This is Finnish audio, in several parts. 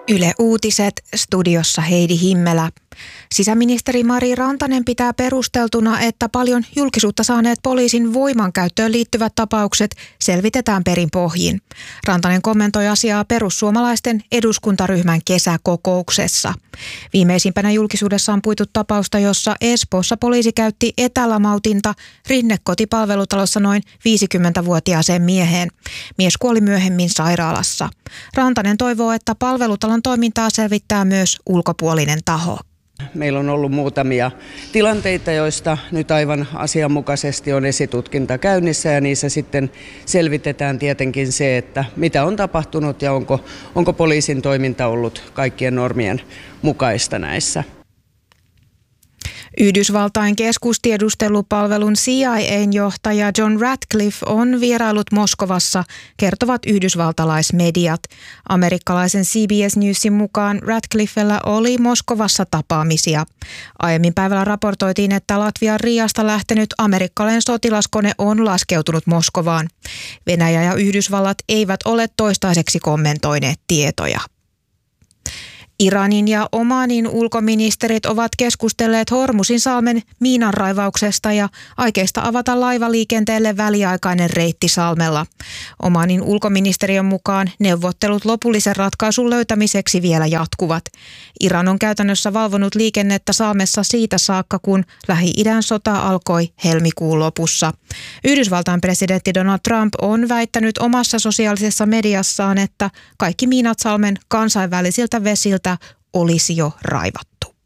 Yle Uutiset, studiossa Heidi Himmelä. Sisäministeri Mari Rantanen pitää perusteltuna, että paljon julkisuutta saaneet poliisin voimankäyttöön liittyvät tapaukset selvitetään perin pohjin. Rantanen kommentoi asiaa perussuomalaisten eduskuntaryhmän kesäkokouksessa. Viimeisimpänä julkisuudessa on puitu tapausta, jossa Espoossa poliisi käytti etälamautinta Rinnekotipalvelutalossa noin 50-vuotiaaseen mieheen. Mies kuoli myöhemmin sairaalassa. Rantanen toivoo, että palvelutalon toimintaa selvittää myös ulkopuolinen taho. Meillä on ollut muutamia tilanteita, joista nyt aivan asianmukaisesti on esitutkinta käynnissä ja niissä sitten selvitetään tietenkin se, että mitä on tapahtunut ja onko poliisin toiminta ollut kaikkien normien mukaista näissä. Yhdysvaltain keskustiedustelupalvelun CIA:n johtaja John Ratcliffe on vierailut Moskovassa, kertovat yhdysvaltalaismediat. Amerikkalaisen CBS Newsin mukaan Ratcliffellä oli Moskovassa tapaamisia. Aiemmin päivällä raportoitiin, että Latvian Riasta lähtenyt amerikkalainen sotilaskone on laskeutunut Moskovaan. Venäjä ja Yhdysvallat eivät ole toistaiseksi kommentoineet tietoja. Iranin ja Omanin ulkoministerit ovat keskustelleet Hormuzinsalmen miinanraivauksesta ja aikeista avata laivaliikenteelle väliaikainen reitti salmella. Omanin ulkoministeriön mukaan neuvottelut lopullisen ratkaisun löytämiseksi vielä jatkuvat. Iran on käytännössä valvonut liikennettä salmessa siitä saakka, kun Lähi-idän sota alkoi helmikuun lopussa. Yhdysvaltain presidentti Donald Trump on väittänyt omassa sosiaalisessa mediassaan, että kaikki miinat salmen kansainvälisiltä vesiltä olisi jo raivattu.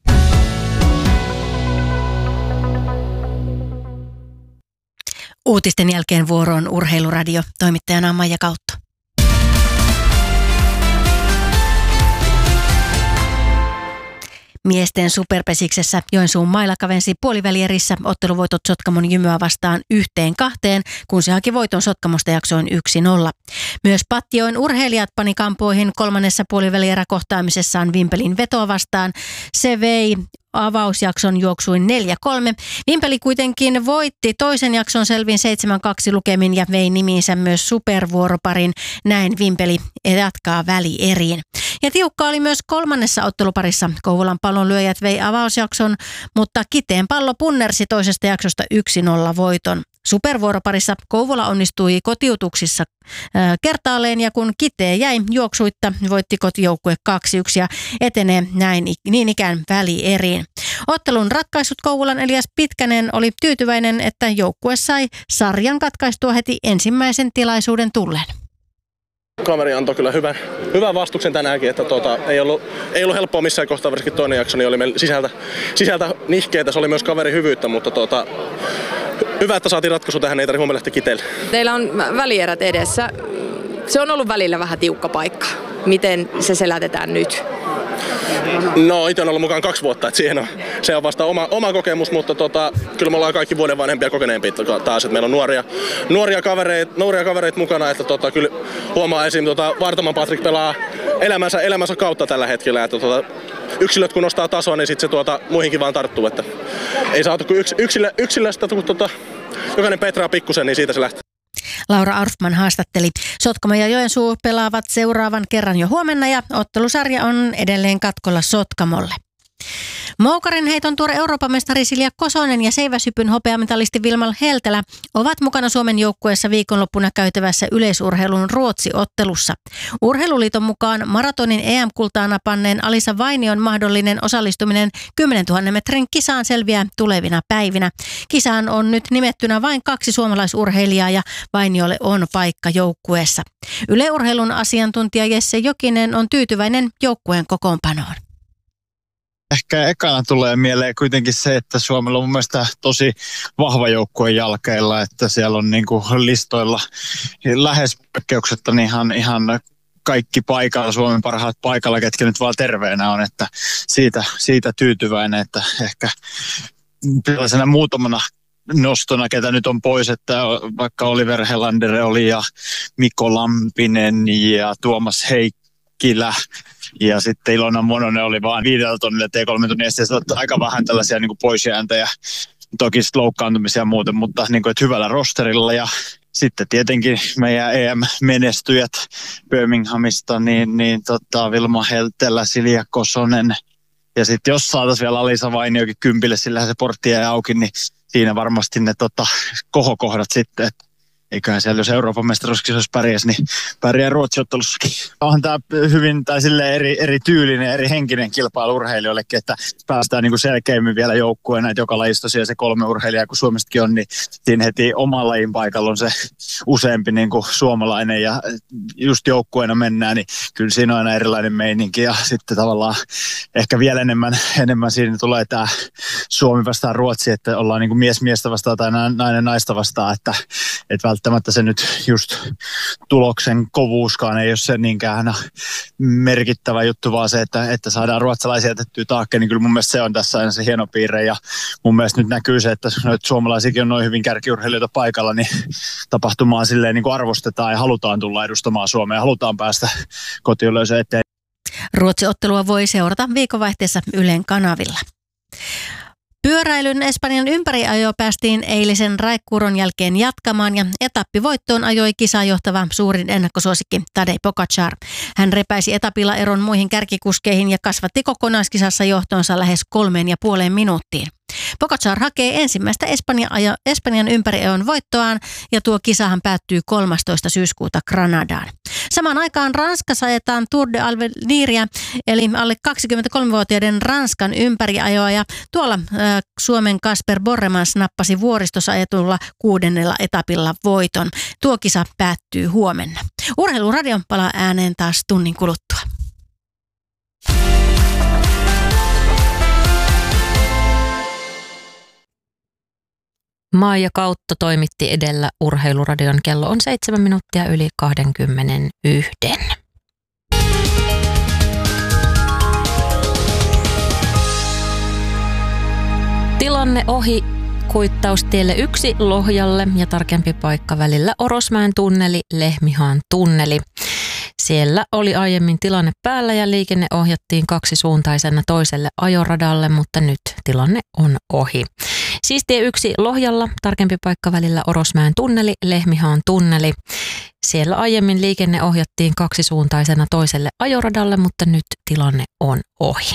Uutisten jälkeen vuoroon Urheiluradio. Toimittajana on Maija Kautto. Miesten superpesiksessä Joensuun Maila kavensi puolivälierissä otteluvoitot Sotkamon Jymyä vastaan 1-2, kun se haki voiton Sotkamosta jaksoin 1-0. Myös Patjoen urheilijat pani kampoihin kolmannessa puolivälieräkohtaamisessaan Vimpelin vetoa vastaan. Se vei avausjakson juoksuin 4-3. Vimpeli kuitenkin voitti toisen jakson selvin 7-2 lukemin ja vei nimiinsä myös supervuoroparin. Näin Vimpeli jatkaa välieriin. Ja tiukka oli myös kolmannessa otteluparissa. Kouvolan pallonlyöjät vei avausjakson, mutta Kiteen pallo punnersi toisesta jaksosta 1-0 voiton. Supervuoroparissa Kouvola onnistui kotiutuksissa kertaalleen ja kun Kitee jäi juoksuitta, voitti kotijoukkue 2-1 ja etenee näin niin ikään välieriin. Ottelun ratkaisut Kouvolan Elias Pitkänen oli tyytyväinen, että joukkue sai sarjan katkaistua heti ensimmäisen tilaisuuden tulleen. Kaveri antoi kyllä hyvän vastuksen tänäänkin, että ei ollut helppoa missään kohtaa, varsinkin toinen jakso, niin oli meillä sisältä nihkeitä, se oli myös kaverin hyvyyttä, mutta hyvä, että saatiin ratkaisu tähän, ei tarvitse huomenna lähteä Kiteelle. Teillä on välierät edessä, se on ollut välillä vähän tiukka paikka, miten se selätetään nyt? No itse on ollut mukaan 2 vuotta, että se on vasta oma kokemus, mutta kyllä me ollaan kaikki vuoden vanhempia kokeneempia taas, että meillä on nuoria kavereita mukana, että kyllä huomaa esim. Vartaman Patrik pelaa elämänsä kautta tällä hetkellä, että yksilöt kun nostaa tasoa, niin sitten se muihinkin vaan tarttuu, että ei saatu kuin yksilöstä, kun jokainen petraa pikkusen, niin siitä se lähtee. Laura Arfman haastatteli. Sotkamo ja Joensuu pelaavat seuraavan kerran jo huomenna ja ottelusarja on edelleen katkolla Sotkamolle. Moukarin heiton tuore Euroopan mestari Silja Kosonen ja seiväshypyn hopeamitalisti Vilmal Heltelä ovat mukana Suomen joukkueessa viikonloppuna käytävässä yleisurheilun Ruotsi-ottelussa. Urheiluliiton mukaan maratonin EM-kultaa napanneen Alisa Vainion mahdollinen osallistuminen 10 000 metrin kisaan selviää tulevina päivinä. Kisaan on nyt nimettynä vain 2 suomalaisurheilijaa ja Vainiolle on paikka joukkueessa. Yle Urheilun asiantuntija Jesse Jokinen on tyytyväinen joukkueen kokoonpanoon. Ehkä ekana tulee mieleen kuitenkin se, että Suomella on mun mielestä tosi vahva joukkue jalkeilla, että siellä on niin kuin listoilla lähes poikkeuksetta niin ihan kaikki paikalla, Suomen parhaat paikalla, ketkä nyt vaan terveenä on, että siitä tyytyväinen, että ehkä tällaisena muutamana nostona, ketä nyt on pois, että vaikka Oliver Helander oli ja Mikko Lampinen ja Tuomas Heikkilä ja sitten Ilona Mononen oli vaan 5 tonnilla T3 tunnin esteessä, aika vähän tällaisia niin kuin poisjääntöjä, toki loukkaantumisia ja muuten, mutta niin kuin, että hyvällä rosterilla ja sitten tietenkin meidän EM-menestyjät Birminghamista, niin Vilma Heltelä, Silja Kosonen. Ja sitten jos saataisiin vielä Alisa Vainiokin kympille, sillähän se portti jäi auki, niin siinä varmasti ne kohokohdat sitten. Eiköhän siellä, jos Euroopan mestaruuskisoissa pärjäs, niin pärjää Ruotsi-ottelussakin. Onhan tämä hyvin tai eri tyylinen, eri henkinen kilpailu urheilijoillekin, että päästään niin kuin selkeämmin vielä joukkueena, että joka lajista siellä se 3 urheilijaa, kun Suomestakin on, niin siinä heti oman lajin paikalla on se useampi niin kuin suomalainen ja just joukkueena mennään, niin kyllä siinä on aina erilainen meininki ja sitten tavallaan ehkä vielä enemmän siinä tulee tämä Suomi vastaan Ruotsi, että ollaan niin kuin mies miestä vastaan tai nainen naista vastaan, että välttämättä se nyt just tuloksen kovuuskaan ei ole se niinkään merkittävä juttu, vaan se, että saadaan ruotsalaisia jätettyä taakkeen, niin kyllä mun mielestä se on tässä aina se hieno piirre ja mun mielestä nyt näkyy se, että suomalaisikin on noin hyvin kärkiurheilijoita paikalla, niin tapahtumaa silleen niin kuin arvostetaan ja halutaan tulla edustamaan Suomea ja halutaan päästä kotiyleisöön eteen. Ruotsi-ottelua voi seurata viikonvaihteessa Ylen kanavilla. Pyöräilyn Espanjan ympäriajoa päästiin eilisen raikkuuron jälkeen jatkamaan ja etappivoittoon ajoi kisaa johtava suurin ennakkosuosikki Tadej Pogačar. Hän repäisi etapilla eron muihin kärkikuskeihin ja kasvatti kokonaiskisassa johtonsa lähes 3,5 minuuttiin. Pogačar hakee ensimmäistä Espanjan ympäriajon voittoaan ja tuo kisahan päättyy 13. syyskuuta Granadaan. Samaan aikaan Ranskassa ajetaan Tour de Alveniria, eli alle 23-vuotiaiden Ranskan ympäriajoa ja tuolla Suomen Kasper Borremans nappasi vuoristossa ajetulla 6. etapilla voiton. Tuo kisa päättyy huomenna. Urheiluradio palaa ääneen taas tunnin kuluttua. Maija Kautto toimitti edellä Urheiluradion. Kello on 7 minuuttia yli 21. Tilanne ohi kuittaustielle 1 Lohjalle ja tarkempi paikka välillä Orosmäen tunneli, Lehmihaan tunneli. Siellä oli aiemmin tilanne päällä ja liikenne ohjattiin kaksisuuntaisena toiselle ajoradalle, mutta nyt tilanne on ohi. Siis tie 1 Lohjalla, tarkempi paikka välillä Orosmäen tunneli, Lehmihaan tunneli. Siellä aiemmin liikenne ohjattiin kaksisuuntaisena toiselle ajoradalle, mutta nyt tilanne on ohi.